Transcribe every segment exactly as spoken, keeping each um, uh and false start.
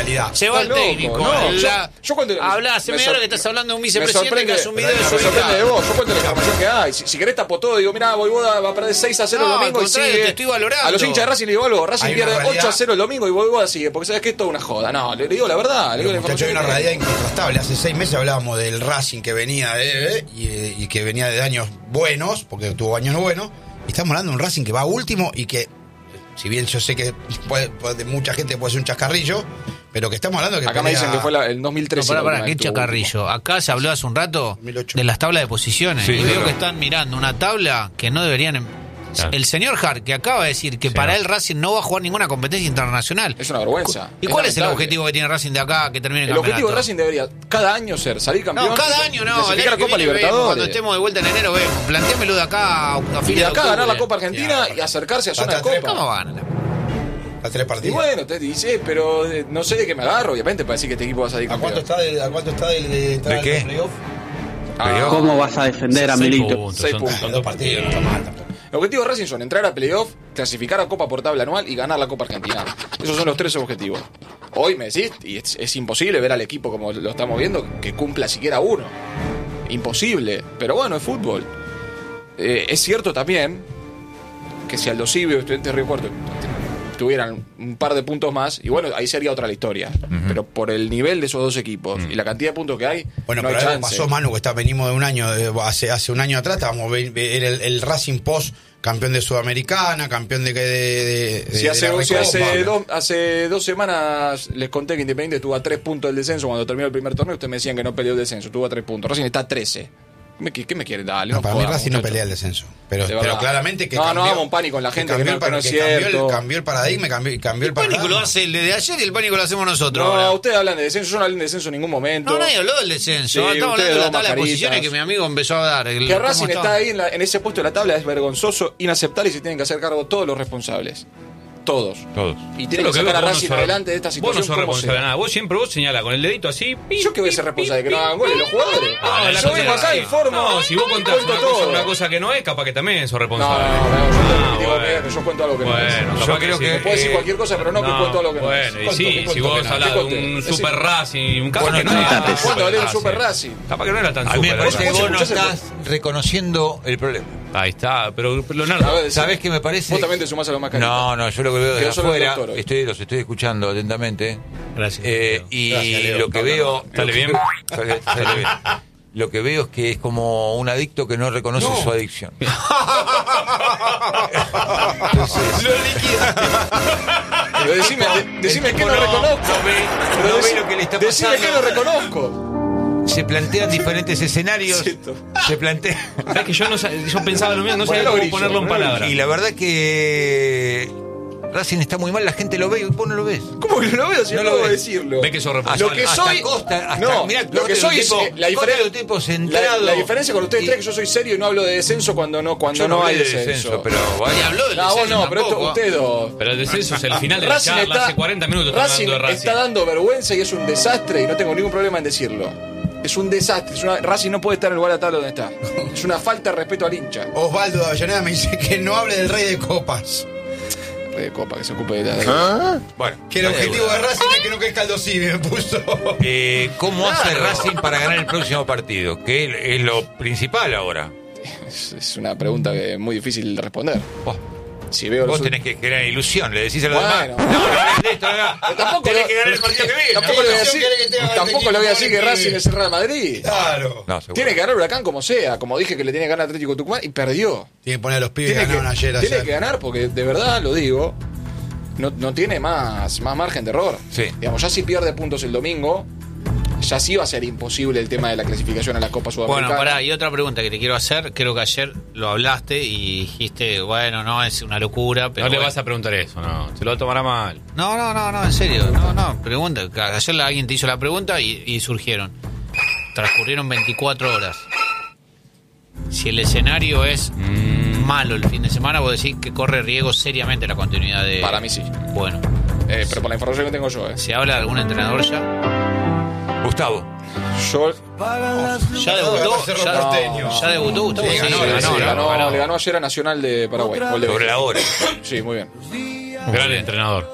realidad. Se va el Estás técnico. loco, no, la- yo- yo cuando- Habla, hace me media hora sor- que estás hablando de un Me vicepresidente que sorprende, hace un video de me su sorprende de vida. vos. Yo cuento la información que hay. Si, si querés tapo todo, digo, mirá, Voivoda va a perder seis a cero No, el domingo al y contrario, sigue. te estoy valorando. A los hinchas de Racing le digo algo, Racing Hay una pierde realidad- ocho a cero el domingo y Voivoda sigue, porque sabes que es toda una joda. No, le digo la verdad, le digo la Pero, muchachos, hay información. una que realidad hay. incontrastable. Hace seis meses hablábamos del Racing que venía de, y, y que venía de años buenos, porque tuvo años buenos. Y estamos hablando de un Racing que va último y que, si bien yo sé que puede, puede- mucha gente puede ser un chascarrillo, pero que estamos hablando de que Acá me pelea- dicen que fue la- el dos mil No, trece. pará, la pará, última qué vez que tuvo chacarrillo. Acá se habló hace un rato dos mil ocho. de las tablas de posiciones. Sí, y veo claro. que están mirando una tabla que no deberían. em- Claro. El señor Hart, que acaba de decir que Sí, para no. él Racing no va a jugar ninguna competencia internacional. Es una vergüenza. ¿Y cuál es el lamentable. objetivo que tiene Racing de acá que termine el, El objetivo de campeonato? Racing debería cada año ser salir campeón. No, cada año no. El clasificar año a que Copa viene vemos, Libertadores. cuando estemos de vuelta en enero vemos. Plantéamelo de acá a, a Y fines de de acá ganar la octubre. Copa Argentina y acercarse a zona de Hasta tres Copa. ¿Cómo va a ganar? A tres Y partidos. bueno, te dice, pero eh, no sé de qué me agarro, obviamente, para decir que este equipo va a salir ¿A campeón. cuánto está de, a cuánto está de, de entrar ¿De qué? al playoff? Ah, ¿Cómo vas a defender a Seis Milito? puntos, Seis son- puntos. Son dos partidos, no está mal tampoco. El objetivo de Racing son entrar a playoff, clasificar a Copa por tabla anual y ganar la Copa Argentina. Esos son los tres objetivos. Hoy me decís, y es, es imposible ver al equipo como lo estamos viendo, que cumpla siquiera uno. Imposible. Pero bueno, es fútbol. Eh, es cierto también que si Aldo Civi o Estudiantes de Río Cuarto tuvieran un par de puntos más, y bueno, ahí sería otra la historia. Pero por el nivel de esos dos equipos y la cantidad de puntos que hay, Bueno, no hay pero algo chance. pasó, Manu, que está, venimos de un año, de- hace, hace un año atrás, estábamos ve- ve- era el, el Racing Post, campeón de Sudamericana, campeón de, de, de, de- Si de hace, la si hace, Recopa. dos, hace dos semanas les conté que Independiente estuvo a tres puntos del descenso cuando terminó el primer torneo, ustedes me decían que no peleó el descenso, estuvo a tres puntos. Racing está a trece. ¿Qué, qué me quieren? Dale, No, no para mí jodas, Racing no muchacho. pelea el descenso. Pero, De pero verdad. claramente que No, no cambió, hagamos un pánico en la gente, que cambió no- el, que no es que cambió cierto. el, cambió el paradigma, cambió, cambió el El pánico lo panorama. hace el de ayer y el pánico lo hacemos nosotros. No, ahora. ustedes hablan de descenso, yo no hablé de descenso en ningún momento. No, nadie habló del descenso. Sí, Estamos ustedes hablando de la dos tabla de mascaritas. posiciones que mi amigo empezó a dar. El- Que ¿cómo Racing está? está ahí en, la- en ese puesto de la tabla es vergonzoso, inaceptable y se tienen que hacer cargo todos los responsables. Todos. Todos. Y Yo tienen lo que veo sacar a que vos Racing no sos- adelante de esta Vos situación. no sos como responsable de sea. nada. Vos siempre vos señalás con el dedito así. pi, ¿Yo qué voy a pi, ser responsable de que pi, no hagan pi, goles pi, los jugadores? Ah, la Yo cosa vengo es acá, así. informo. No, si vos contás cuento una cosa, todo. una cosa que no es, capaz que también sos No, responsable. no, no, yo Ah, tengo que bueno. ver, yo cuento algo que no es. Bueno, Yo capaz creo sí. que me puede decir Eh, cualquier cosa, pero no que cuento algo que no es. Bueno, y ¿Cuánto- sí, qué si cuento vos que no? hablas ¿Qué de conté? un Decime. Super Racing, un capaz Bueno, que no no era contate tan eso. ¿Cuándo hablé del Racing. Super Racing? Capaz que no era tan A mí me super parece que Racing. vos no escuchás el- estás reconociendo el problema. Ahí está, pero A Leonardo, ver, decime. ¿Sabés qué me parece? Vos también te sumás a los mascaritas. No, no, yo lo que veo Quedó desde solo el afuera, doctor hoy. estoy, los estoy escuchando atentamente. Gracias. Eh, Leo. y Gracias, Leo. lo que veo. ¿Sale bien? Sale- sale bien. Lo que veo es que es como un adicto que no reconoce su adicción. Lo liquida. Pero decime, de- decime el qué tipo no no- reconozco. no ve- Pero no ve deci- lo que le está Decime pasando. qué no reconozco. Se plantean diferentes escenarios. Siento. Se plantea. sabés que yo no sab- yo pensaba lo mismo, no sabía Ponelo cómo grillo, ponerlo en ponelo palabras. Y la verdad que Racing está muy mal, la gente lo ve y vos no lo ves. ¿Cómo que no lo veo si No no lo puedo ves. decirlo? Ve que sos Lo responsable. que Hasta soy. Costa, hasta- no, mirá, lo Costa que es soy un es. tipo- eh, La, Costa diferen- es un tipo la, centrado. la diferencia con ustedes Y- tres es que yo soy serio y no hablo de descenso cuando no, cuando Yo no, no hay hablé de descenso. descenso, pero Nadie vaya. habló del No, vos descenso no, pero esto, tampoco. ustedes dos. Pero el descenso es el final de la Racing charla. está- Hace cuarenta minutos estamos Racing hablando de Racing. está dando vergüenza y es un desastre y no tengo ningún problema en decirlo. Es un desastre. Es una, Racing no puede estar en el lugar de la tabla donde está. Es una falta de respeto al hincha. Osvaldo de Avellaneda me dice que no hable del Rey de Copas. Rey de Copa, que se ocupe de la. Bueno, Que el objetivo de Racing es que no crezca Aldo Civi, me puso. eh, ¿cómo hace Claro. Racing para ganar el próximo partido? Que es, es lo principal ahora. Es, es una pregunta que es muy difícil de responder. Vos, Si veo vos los- tenés que generar ilusión, le decís a los Bueno. demás. No, no, no, esto, no, Pero tampoco tenés lo- que ganar el partido que viene. Tampoco le voy a ilusión decir, quiere que tenga tampoco este le voy a equipo decir que pobre Racing pibe. es el Real Madrid. Claro. No, seguro. Tiene que ganar Huracán como sea, como dije que le tenía que ganar Atlético Tucumán y perdió. Tiene que poner a los pibes que Tiene, que, ganaron ayer. tiene ayer. que ganar porque de verdad lo digo, no, no tiene más, más margen de error. Sí. Digamos, ya si pierde puntos el domingo, ya sí va a ser imposible el tema de la clasificación a la Copa Sudamericana. Bueno, pará, y otra pregunta que te quiero hacer. Creo que ayer lo hablaste y dijiste, bueno, no, es una locura, pero No le bueno. vas a preguntar eso, no. Se lo va a tomar a mal. No, no, no, no, en serio. No, no, pregunta. Ayer la- alguien te hizo la pregunta y, y surgieron. Transcurrieron veinticuatro horas. Si el escenario es malo el fin de semana, vos decís que corre riesgo seriamente la continuidad de... Para mí sí. Bueno, Eh, pero por la información que tengo yo, ¿eh? ¿se habla de algún entrenador ya? Gustavo. Yo ¿Ya debutó? Cerro ¿Ya, Porteño. ¿Ya debutó Gustavo? Sí, Sí, ganó, ganó, sí, le, ganó, ganó, ganó. le ganó ayer a Nacional de Paraguay. Gol de Sobre la hora. Sí, muy bien. Gran entrenador.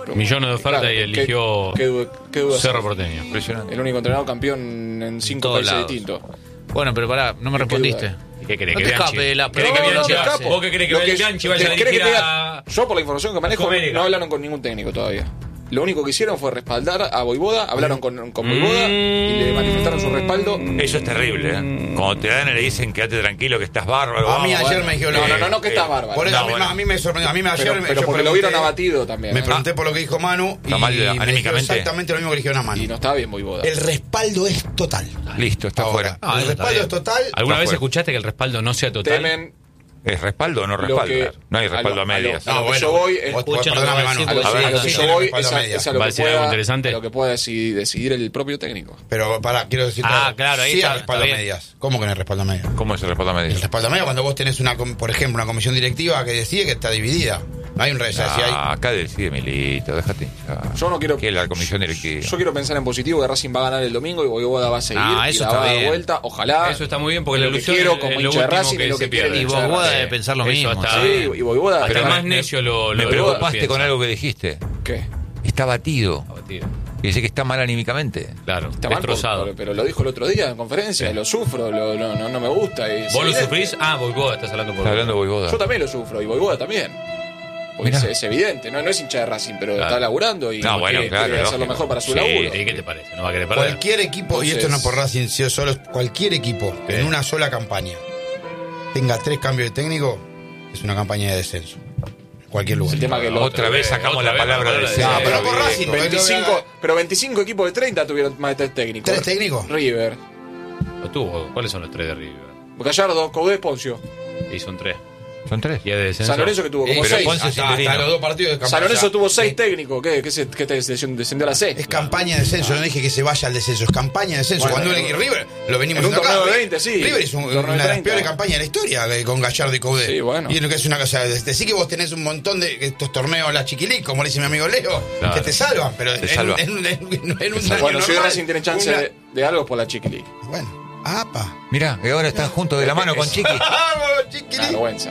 Millones de ofertas Claro, y ¿qué- eligió qué du- qué duda Cerro hay? Porteño. Impresionante. El único entrenador campeón en cinco todos países lados. distintos. Bueno, pero pará, no me respondiste. duda? ¿Y qué querés? No que te Bianchi- escape de la ¿Querés que No, no, Bianchi me vaya- escapo. ¿Vos qué querés que Lo que- Bianchi vaya a ¿querés que dirigir diga? a...? Yo, por la información que manejo, Comérica. no hablaron con ningún técnico todavía. Lo único que hicieron fue respaldar a Voivoda, hablaron con, con Voivoda y le manifestaron su respaldo. Eso es terrible, ¿eh? Cuando te dan y le dicen quédate tranquilo que estás bárbaro. A mí vamos, ayer bueno. me dijeron No, lo no, que- no, no, que estás eh, bárbaro. Por eso No, a, mí, bueno. a mí me sorprendió. A mí me ayer Pero, me- pero yo porque lo pregunté- vieron abatido también. Me ¿eh? pregunté por lo que dijo Manu y Está mal me dijeron anímicamente. exactamente lo mismo que le dijeron a Manu. Y no estaba bien Voivoda. El respaldo es total. Listo, está Ahora, fuera. Ah, el eso está respaldo bien. es total. ¿Alguna Está vez fuera. escuchaste que el respaldo no sea total? Temen. ¿Es respaldo o no Lo respaldo? que- no hay respaldo a a, lo- a lo- medias. a lo No, que bueno, yo voy es- vos- Escuchen lo perdóname, que va a Manu. decir A lo, A ver, a lo que sí, yo sí, voy respaldo es a a, medias. es a lo ¿Va a que decir algo pueda, interesante? a lo que pueda decidir, decidir el propio técnico. Pero pará, quiero decir Ah, claro, ahí sí está, hay respaldo está a bien. medias. ¿Cómo que no hay respaldo a medias? ¿Cómo es el respaldo a El medias? respaldo a medias cuando vos tenés, una, com- por ejemplo, una comisión directiva que decide que está dividida. No hay un rey. Si hay, Ah, acá decide Milito, déjate hinchar. Yo no quiero. Que es la comisión yo- directiva. Yo quiero pensar en positivo que Racing va a ganar el domingo y Voivoda va a seguir. Ah, y eso la está va a dar bien. vuelta. Ojalá. Eso está muy bien porque Es la lo que ilusión quiero es como lo hincha de último Racing que es lo se que pierde. quiere. Y hincha de Voivoda Racing. debe pensar lo Eso mismo. está- sí. Sí, y Voivoda. Hasta Pero el me- más necio lo, Me lo preocupaste lo con piensa. algo que dijiste. ¿Qué? Está batido. Abatido. Y dice que está mal anímicamente. Claro, Está mal, destrozado. pero, pero lo dijo el otro día en conferencia. Lo sufro, lo- no, no, no me gusta. y es ¿Vos lo evidente. sufrís? Ah, Voivoda, estás hablando por Está hablando Voivoda. Yo también lo sufro y Voivoda también. Porque Mirá. es, es evidente, ¿no? No es hincha de Racing, pero Claro. está laburando y No, bueno, quiere, claro, quiere hacer lo lógico. mejor para su Sí, laburo. ¿y qué te parece? ¿No va a querer perder? Cualquier equipo, y esto no Entonces- es por Racing, sino solo cualquier equipo que en una sola campaña tenga tres cambios de técnico, es una campaña de descenso. En cualquier lugar. El tema que lo Otra vez sacamos otra la vez palabra la de palabra de- No, pero Eh, por Racing, porque veinticinco, pero veinticinco equipos de treinta tuvieron más de tres técnicos. ¿Tres técnicos? River, ¿O tú? ¿Cuáles son los tres de River? Gallardo, Coudet, Poncio. Y son tres. Son tres. Y es de descenso. San Lorenzo que tuvo como pero seis. Ponce- hasta, interino. hasta los dos partidos de campaña. San Lorenzo O sea, tuvo seis es- técnicos. ¿Qué, qué, se, qué te descendió, descendió a la C? Es campaña de descenso, no dije que se vaya al descenso, es campaña de descenso. Bueno, Cuando en el un- River, lo venimos en un diciendo acá, torneo de River- veinte, sí. River es un- Torneo de una de las treinta. peores campañas de la historia eh, con Gallardo y Coudet. Sí, bueno. Y lo que es una cosa, decir que vos tenés un montón de estos torneos, la chiquilí, como le dice mi amigo Leo, Claro. que te salvan, pero Te en, salvan. en, en- en- en un año Bueno, si normal, Racing tiene chance una- de, de algo es por la Chiqui League. Bueno, apa. Mirá, que ahora están juntos de la mano con Chiqui. ¡Vamos, chiquilí! Una vergüenza.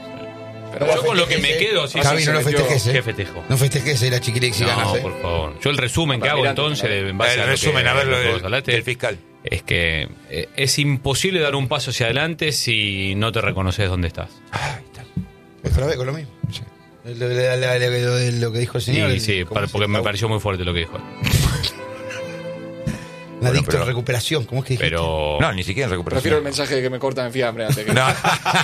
Pero Yo bueno, con lo que me festeje. quedo, sí, Javi, sí, no lo se metió- festejes, ¿Qué eh. festejo? No festejes eh, la chiquilí si ganas, No, eh. por favor. Yo el resumen que hago Mirante, entonces, claro. en base El a lo resumen, que, a ver lo que del- vos hablaste, del fiscal. es que eh, es imposible dar un paso hacia adelante si no te reconoces dónde estás. Ay, está. Otra vez con lo mismo. Sí. Lo, lo- lo- lo- lo que dijo el señor. Y el- sí, ¿cómo para- se porque me llama? pareció muy fuerte lo que dijo. Un Bueno, adicto pero- en recuperación, ¿cómo es que dijiste? Pero. No, ni siquiera en recuperación. prefiero el mensaje de que me cortan en fiambre antes que. No.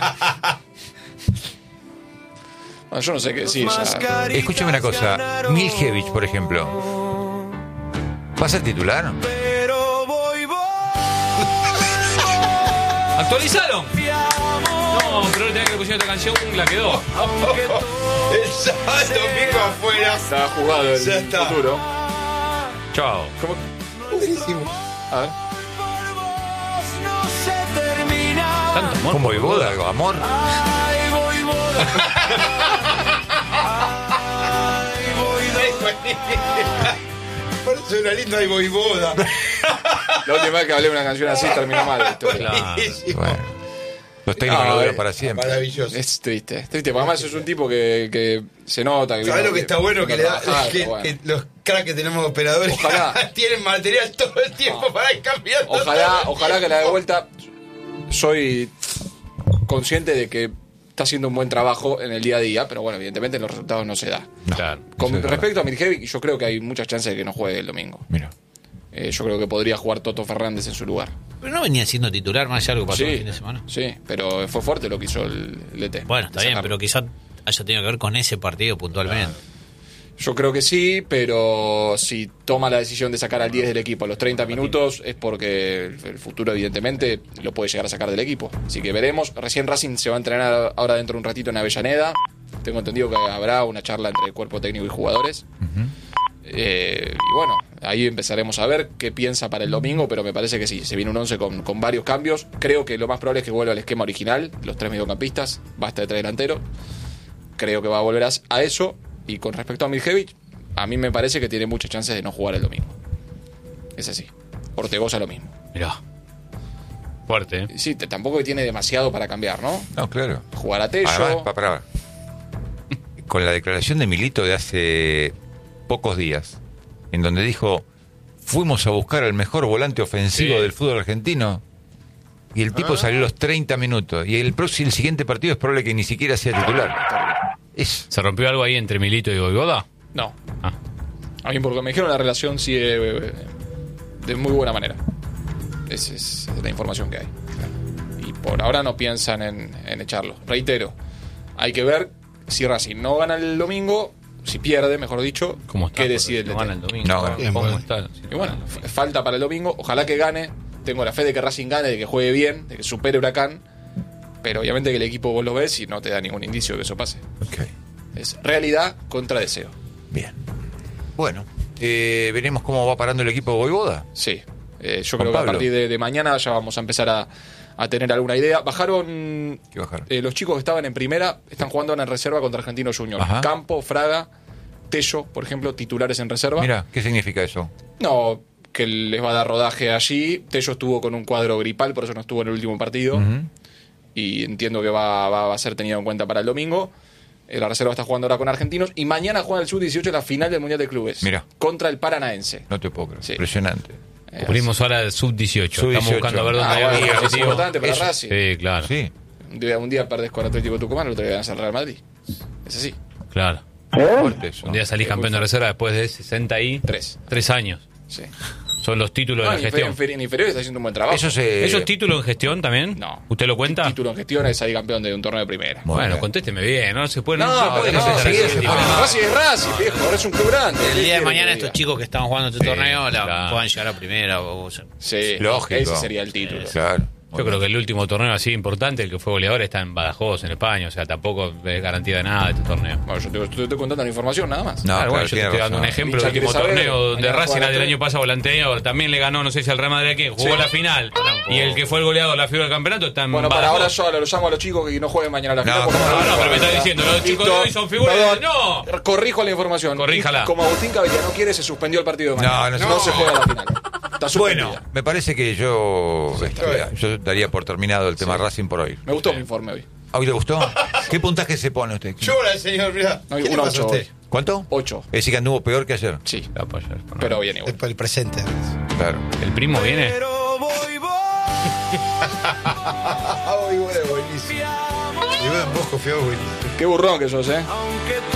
Bueno, yo no sé qué decir ya. Escúchame una cosa. Miljevic, por ejemplo. ¿Va a ser titular? ¿Actualizaron? No, pero le tenía que pusieron esta canción y la quedó. El sábado domingo afuera. Está jugado el Ya está. futuro. Chao. ¿Cómo? Buenísimo. A ver. Tanto amor. ¿Con Voivoda? ¿Amor? Por eso una linda y voivoda. La última vez que hablé de una canción así terminó mal la historia. Claro. Buenísimo. Bueno. Los técnicos No, lo duran eh, para siempre. Maravilloso. Es triste, es triste. Porque además es un tipo que, que se nota. Que ¿Sabes vino- lo que está bueno? Que, le da, trabajar, que, pero bueno. que los cracks que tenemos de operadores Ojalá. tienen material todo el tiempo No. para ir cambiando. Ojalá, todo. ojalá que la de vuelta. Soy consciente de que está haciendo un buen trabajo en el día a día, pero bueno, evidentemente los resultados no se da. Claro. Con Eso es respecto a Mirjevic, yo creo que hay muchas chances de que no juegue el domingo. Mira. Eh, yo creo que podría jugar Toto Fernández en su lugar. Pero no venía siendo titular más allá de lo que pasó el fin de semana. sí, pero fue fuerte lo que hizo el, el E T. Bueno, está De bien, sacarlo. pero quizás haya tenido que ver con ese partido puntualmente. Yo creo que sí, pero si toma la decisión de sacar al diez del equipo a los treinta minutos es porque el, el futuro evidentemente lo puede llegar a sacar del equipo. Así que veremos. Recién Racing se va a entrenar ahora dentro de un ratito en Avellaneda. Tengo entendido que habrá una charla entre el cuerpo técnico y jugadores. Eh, y bueno, ahí empezaremos a ver qué piensa para el domingo, pero me parece que sí, se viene un once con, con varios cambios. Creo que lo más probable es que vuelva al esquema original, los tres mediocampistas, basta de tres delanteros. Creo que va a volver a, a eso. Y con respecto a Miljevic, a mí me parece que tiene muchas chances de no jugar el domingo. Es así. Ortegoza lo mismo. Mirá. Fuerte, ¿eh? Sí, te- tampoco tiene demasiado para cambiar, ¿no? No, claro. Jugar a Tello. Además, pa- pará. Con la declaración de Milito de hace pocos días, en donde dijo, fuimos a buscar al mejor volante ofensivo Sí. del fútbol argentino, y el tipo salió a los treinta minutos, y el próximo, el siguiente partido es probable que ni siquiera sea titular. Es, ¿Se rompió algo ahí entre Milito y Voivoda? No. Ah. A mí, porque me dijeron, la relación sigue eh, de muy buena manera. Esa es la información que hay. Y por ahora no piensan en, en echarlo. Reitero, hay que ver si Racing no gana el domingo, si pierde, mejor dicho, ¿Cómo está? qué decide el No D T. gana el domingo. No, ¿Cómo bien, bueno. está? Y bueno, f- falta para el domingo. Ojalá que gane. Tengo la fe de que Racing gane, de que juegue bien, de que supere Huracán. Pero obviamente que el equipo vos lo ves y no te da ningún indicio de que eso pase. ok, Es realidad contra deseo. bien. Bueno, eh, veremos cómo va parando el equipo de Voivoda. Sí. Eh, yo Juan creo que a Pablo. partir de, de mañana ya vamos a empezar a, a tener alguna idea. Bajaron ¿Qué bajaron? eh, los chicos que estaban en primera, están jugando ahora en reserva contra Argentinos Junior. Ajá. Campo, Fraga, Tello, por ejemplo, titulares en reserva. Mira, ¿qué significa eso? No, que les va a dar rodaje allí. Tello estuvo con un cuadro gripal, por eso no estuvo en el último partido. Ujú. Y entiendo que va, va- va a ser tenido en cuenta para el domingo. Eh, La reserva está jugando ahora con Argentinos. Y mañana juega el sub dieciocho la final del Mundial de Clubes. Mira. Contra el Paranaense. No te puedo creer. Sí. Impresionante. Eh, Cubrimos ahora el sub dieciocho. Sub Estamos dieciocho. buscando a ver dónde Ah, hay bueno, algo es positivo. importante para Eso. Racing. Sí, claro. Sí. Un día, un día perdés con Atlético Tucumán, el otro día ganas al Real Madrid. Es así. Claro. Fuerte eso. Un día salís campeón de reserva después de sesenta y Tres. tres años. Sí. Son los títulos No, de en la inferior, gestión. en inferior está haciendo un buen trabajo. Eso se... ¿Esos títulos en gestión también? No. ¿Usted lo cuenta? Título en gestión es salir campeón de un torneo de primera. Bueno. Bueno, contésteme bien, no se puede No, no, se puede no, contestar seguido así, se tipo, pone- no. Racing es Racing, viejo. Ahora es un club grande. El ¿Qué día de quiere mañana que estos diga? chicos que están jugando este Sí, torneo la claro. puedan llegar a primera. O, o sea, Sí, Lógico. ese sería el título. Claro. Yo creo que el último torneo así importante, el que fue goleador, está en Badajoz, en España. O sea, tampoco es garantía de nada este torneo. Bueno, yo te, te estoy contando la información nada más. No, Claro, claro, bueno, yo te tiene estoy dando un razón. ejemplo. El Hincha quiere último saber, torneo donde mañana Racing juega del la año tres. pasado, el anterior, también le ganó, no sé si al Real Madrid aquí, jugó Sí. la final. Y el que fue el goleador, la figura del campeonato, está en Bueno, para Badajoz. ahora yo lo llamo a los chicos que no jueguen mañana a la No, final. porque no, van a no, pero me jugar. está diciendo, los chicos de hoy son figuras Perdón, de- no. Corrijo la información. Corríjala. Y como Agustín Cabella no quiere, se suspendió el partido de mañana. No, no, no no. se juega la final. Está suspendida. Bueno, me parece que yo, este, bien. yo daría por terminado el tema Racing por hoy. Me gustó mi informe hoy. ¿A hoy le gustó? ¿Qué puntaje se pone usted? Llora el señor, mirá. No, ¿Qué le un pasa a ocho usted? ¿Cuánto? Ocho. Es decir, que anduvo peor que ayer. Sí, La apoyo, no. pero bien igual. Es por el presente. Claro. ¿El primo viene? Ah, muy bueno, buenísimo. Y bueno, vos confiado, buenísimo. Qué burrón que sos, ¿eh?